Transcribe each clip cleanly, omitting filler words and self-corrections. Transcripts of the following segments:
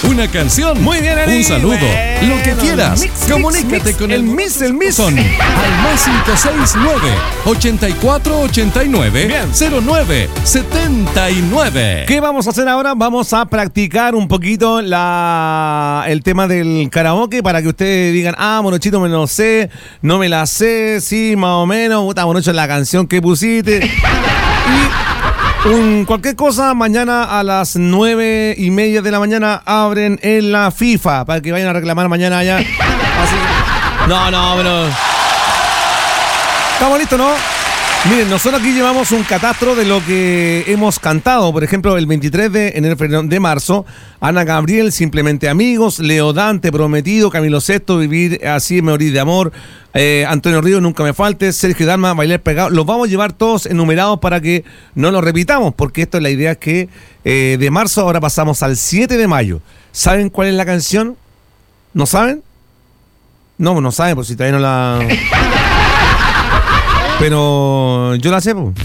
una canción, muy bien, Ari. un saludo, lo que quieras. Comunícate con el Miss Son al más 569-8489-0979. ¿Qué vamos a hacer ahora? Vamos a practicar un poquito el tema del karaoke para que ustedes digan, Monochito, me lo sé, no me la sé, sí, más o menos, puta, Monocho, la canción que pusiste. Y cualquier cosa, mañana a las 9:30 de la mañana abren en la FIFA para que vayan a reclamar mañana allá. Así que, no, pero... ¿Estamos listos, no? Miren, nosotros aquí llevamos un catastro de lo que hemos cantado. Por ejemplo, el 23 de marzo, Ana Gabriel, Simplemente Amigos, Leo Dante, Prometido, Camilo Sesto, Vivir Así, Morir de Amor, Antonio Ríos, Nunca Me Faltes, Sergio Dalma, Bailar Pegado. Los vamos a llevar todos enumerados para que no los repitamos, porque esto es la idea que de marzo ahora pasamos al 7 de mayo. ¿Saben cuál es la canción? ¿No saben? No saben, por si todavía no la... Pero yo la sé, po.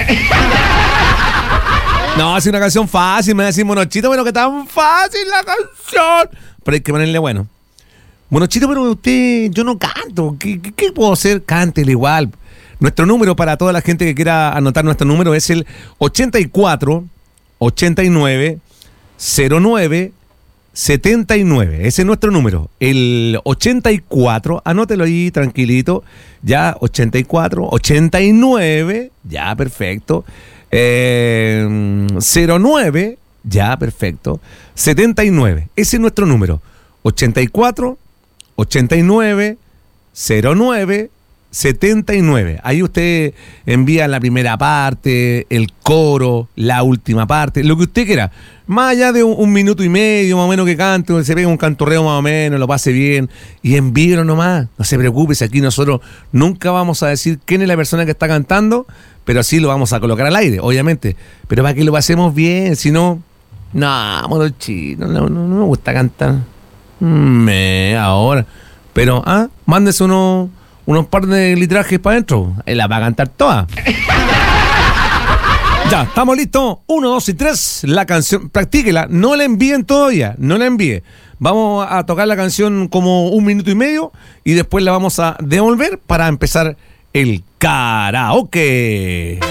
No, es una canción fácil, me va a decir Monochito, pero que tan fácil la canción. Pero hay que ponerle bueno. Monochito, pero usted, yo no canto. ¿Qué puedo hacer? Cántele igual. Nuestro número para toda la gente que quiera anotar nuestro número es el 84 89 09 79, ese es nuestro número, el 84, anótelo ahí tranquilito, ya 84, 89, ya perfecto, 09, ya perfecto, 79, ese es nuestro número, 84, 89, 09, 79. Ahí usted envía la primera parte, el coro, la última parte, lo que usted quiera. Más allá de un minuto y medio, más o menos, que cante, se pega un cantorreo más o menos, lo pase bien y envíelo nomás. No se preocupe, si aquí nosotros nunca vamos a decir quién es la persona que está cantando, pero sí lo vamos a colocar al aire, obviamente. Pero para que lo pasemos bien, si no, Monochito, no me gusta cantar. Ahora. Pero, mándese unos par de litrajes para adentro. Él la va a cantar toda. Ya, estamos listos. 1, 2 y 3. La canción, practíquela. No la envíen todavía. No la envíe. Vamos a tocar la canción como 1 minuto y medio y después la vamos a devolver para empezar el karaoke.